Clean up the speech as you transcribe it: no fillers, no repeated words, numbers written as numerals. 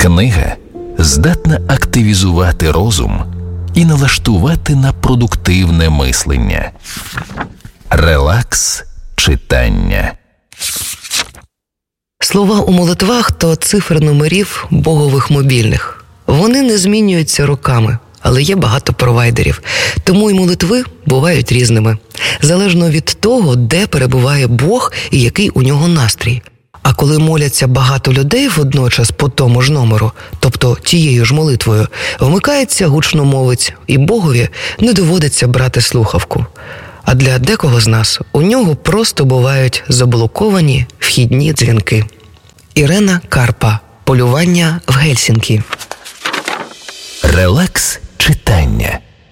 Книга здатна активізувати розум і налаштувати на продуктивне мислення. Релакс читання. Слова у молитвах – то цифри номерів богових мобільних. Вони не змінюються роками, але є багато провайдерів. Тому й молитви бувають різними. Залежно від того, де перебуває Бог і який у нього настрій. А коли моляться багато людей водночас по тому ж номеру, тобто тією ж молитвою, вмикається гучномовець, і Богові не доводиться брати слухавку. А для декого з нас у нього просто бувають заблоковані вхідні дзвінки. Ірена Карпа. Полювання в Гельсінкі. Релакс читання.